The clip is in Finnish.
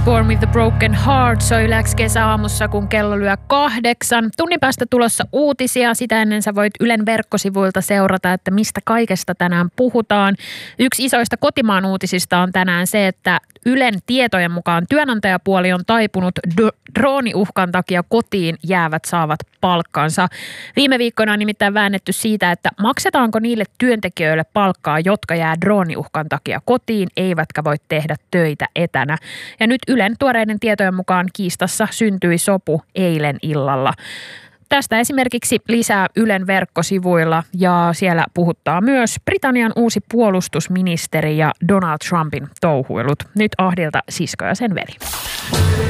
Born with a Broken Heart soi Ylex kesäaamussa, kun kello lyö 8. Tunnin päästä tulossa uutisia. Sitä ennen sä voit Ylen verkkosivuilta seurata, että mistä kaikesta tänään puhutaan. Yksi isoista kotimaan uutisista on tänään se, että Ylen tietojen mukaan työnantajapuoli on taipunut drooniuhkan takia kotiin jäävät saavat palkkansa. Viime viikkoina on nimittäin väännetty siitä, että maksetaanko niille työntekijöille palkkaa, jotka jää drooniuhkan takia kotiin, eivätkä voi tehdä töitä etänä. Ja nyt Ylen tuoreiden tietojen mukaan kiistassa syntyi sopu eilen illalla. Tästä esimerkiksi lisää Ylen verkkosivuilla ja siellä puhuttaa myös Britannian uusi puolustusministeri ja Donald Trumpin touhuilut. Nyt Ahdilta sisko ja sen veli.